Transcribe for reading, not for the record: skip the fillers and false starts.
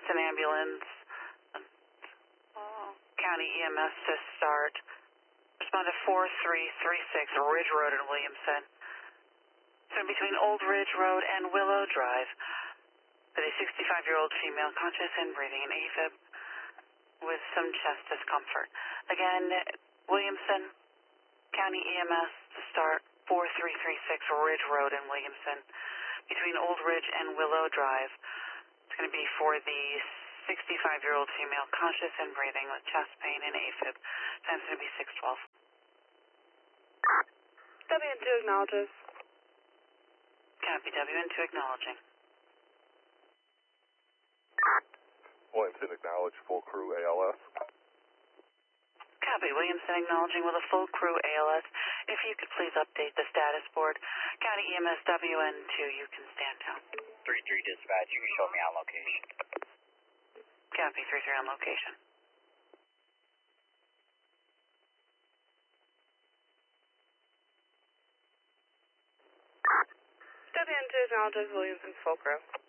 units and ambulance. County EMS to start. Respond to 4336 Ridge Road in Williamson. So between Old Ridge Road and Willow Drive, with a 65-year-old female conscious and breathing in AFib with some chest discomfort. Again, Williamson, County EMS to start 4336 Ridge Road in Williamson, between Old Ridge and Willow Drive. It's going to be for the 65-year-old female conscious and breathing with chest pain and AFib. Time's going to be 6:12. WN2 acknowledges. Copy, WN2 acknowledging. Williamson acknowledge, full crew ALS. Copy, Williamson acknowledging with a full crew ALS. If you could please update the status board. County EMS WN2, you can stand down. 3-3 dispatch, you can show me on location. Copy, 3-3 on location. WN2 acknowledges Williamson's full crew.